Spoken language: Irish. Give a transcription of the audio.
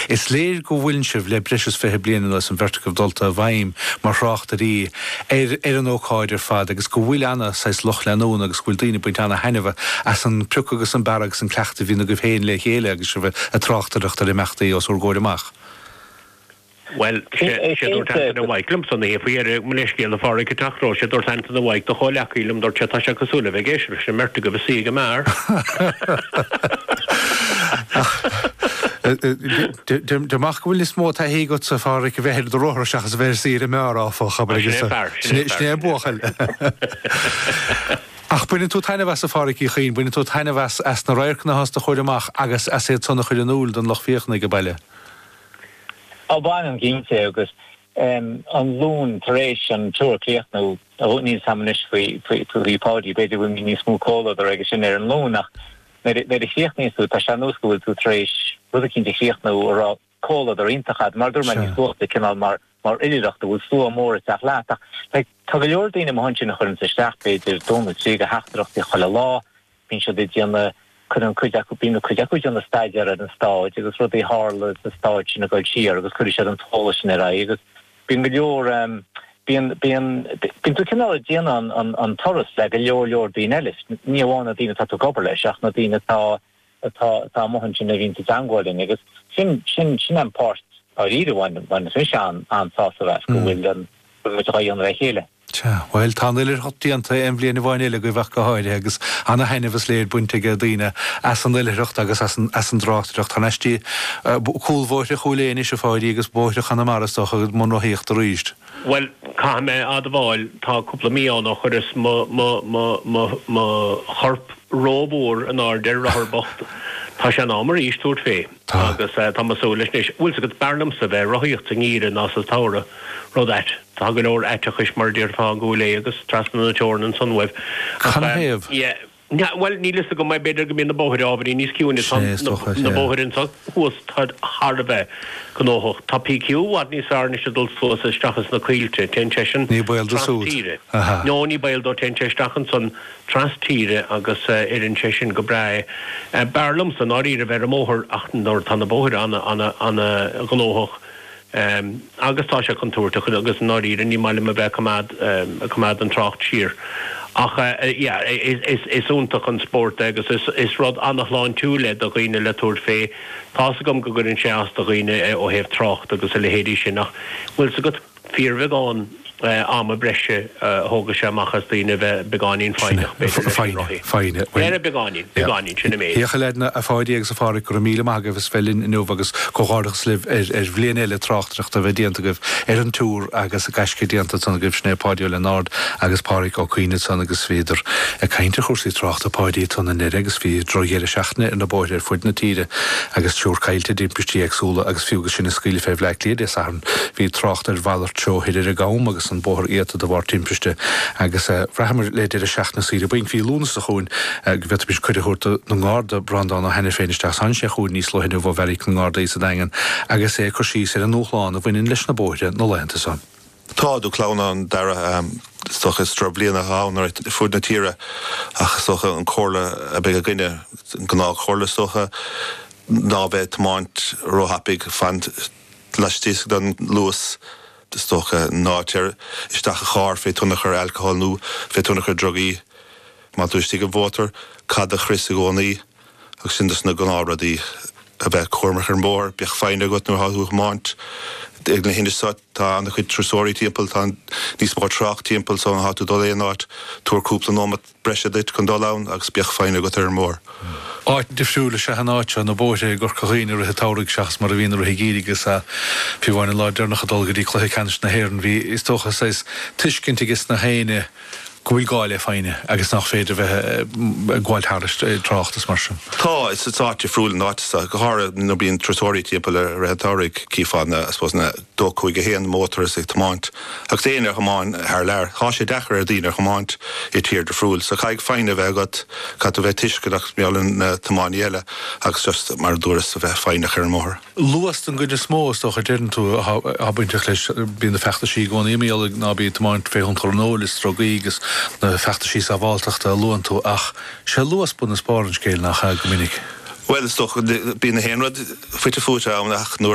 Is léir go bhfuilseh le breis fé bliana leis an verticah dulta bhaim mar ráchtarí an ócáidir fad agus go bhfuil anna sais loch leanún agus bhfuil daoine buint anna heineh as an pruc agus an baragus an cleachta bhína go féin le chéile agus se bheith a tráchtarachta le mechtaí os úr góir amach. Well, sé dúir tanna bhaiclim san é faoar muniscéal na fára catachró sé dúir tanna bhaig do choleachílim dúir te tá se cosúla bheith géisir sé merta go bh sí go mar. Deach bhfuil is mó a hé go sa fára go bheithir do rothra seachas bhéir sí a meáráfa chabagus sné buchail. Ach buine tú taine bheits a fáraí chéin, buine tú taine bheits as na roiircna has a chuir amach agus as é tunna chuir an úl don loch fiochna go baile. Albán an ginte agus an lún taréis an túr cléchtnú a níos samnis faoi pádi beidir bhfuil níos mú cóla agus sin ar an lúnach na de chléchtníú tá se nóscoil tú taréis bud cinnte chléchtnú ar cóla ar intachad mar dúr man níos suachta cinál mar idireachta bhfuil sú mór teach leach. Tá go leor daoine mohansin na chun sa steach beidir dóna trí go heachtarachtaí chola lá bín se déanana chun chuideachú chuideachú an staidir an stáid agus rud é hála a stáid sin a goil siar agus chuir sé an tóla sin ar agus bín go leor bín tú cinál déana an toras le go leor bín eiles ní bháinna dtíine tá tú gobar leis ach na dtíine tá mohan sin a bhínta angáilin agus sin an páirt á ríidirhhain fi se an sása bheits go bhfuil an an bheith chéile. Weil táilir hotíanta an bbliana bhhainile go bheith go háide agus anna heinehs léir buinte go dtíine as an ileireacht agus as an dráachtareacht tanistí cúlmhóirte choléana is fáidí agus bóirte chana marasach agus mnaíocht a ríist. Well, cá mé a bháil tá cúpla míánach chuir is chorp róbúr an áidir rathbocht. Tá sé námar ístúir fé agus tá masúlis níos bhfuil sa go barnam sa bheith roiíocht an íre ná sa tára rodait. Tá go leir eiteachis mar dír fá gúlé agus trasna na teorn an sunwebh. Chanéamh? Well, nílas go mai beidir go mí na bóthir ábharí níos ciúna na bóthirn sa thuas tá hard a bheith go nóthach. Tá PQ wad níos áne se dul suas a strachas na cuilte ten tesin. Ní bail do súd. No, ní bail do ten teistachan son trastíre agus an tesin go brae. Barlum san áíre bheith a móthir achtanúir tá na bóthir anna go nóthach. Agus tá se contúirta chun agus náíre ní meile a bheith cumad an tracht sír. Ach, is úntaach an sport agus is rud annach láin túle do ghoine le túr fé. Tá gom go gur an seas do ghoine ó heh tracht agus a le héidir sin nach. Bhfuil sa go fíormheáin am a breise hóga sé machchas daoine bheith begáín fáinach. Fáine. Léire begáín sinna mé. Híocha leidna a fáidí agus a fára go míle mága bheits fellin inú agus cóáirdachs libh bhblion eile tráchtreacht a bheith díanta goibh an túr agus a gaisce díanta sanna goibh sné páidí le nád agus páric ó cuoine san agus féidir a caiinte chuirsaí trácht a páidí tanna nire agus bhí droihéir seachna in na bóir fuid na tíre agus siúr caiilte dimpistí agsúla agus fiúgus sin scaile feh leicléad is an bhí trácht ar bhailir teo hiidir a gám agus an bóthir éata do bhar timpiste agus bhrehamar léidir a seachna síre buin hí lúnas a chuin go bheith bís chuide chuirta na ngáda brandán a hena féinisteach san sé chuún níos lohinú bh bheric na ngáda is a dagan agus é chusí sé an nóchláán a bhain leis na bóide nó lenta san. Táú clánán dara stocha strabliana hánar fud na tíre ach socha an chóla a be a gine gná chóla socha ná bheith máint róhapig fan leistíos don luas de stocha nátear isteach a chár fé tunnachar alcohol nú fé tunnachar drogaí má túistí go bhótar cad a chris a gcónaí agus sin na gnáradí a bheith cuamachar mór beach féine got nó háúch máint ag na hinne tá anna chuid trasóirí timppel tá níos má tracht timppel son hatú dul éonát túrúpla nómat breise dit chun dólán agus beach féine got ar mór. Áit difriúla se hanáte na bóide gur choíine a táraigh seachas mar a bhíonar a higéirigus a fiúháinna láidirnach a dulgadí chluthe canis na héann bhí is tócha sais tuiscinntigus na héine gohfuil gáile féine agus nach féidir bheith gháilthris tráchtas mar sin. Tá is áte friúil náta go háir nó bíon trasóirí timppel a rétáraigh cífána na dó chuig a héan mótar is ag tomáint. Agus déanaar chamáin ar leir, há sé dechar a dtíanaar chamáint i tíir de friúil, sa chaig féine bheith gat cat a bheith tuisceach meallan tomáin eile agus just mar dúras a bheith féine ar mór. Luas an goidir smós doch a déan tú a buinte leis bíon na fechta sí gcóna íméal ná bí tomáint féhon trólis trogaí agus na fechta sí sa bhálteachta a luan tú ach sé luas bun na spáran scéil nach go minic. Well, is toch bína héanrad fuite fúte am nach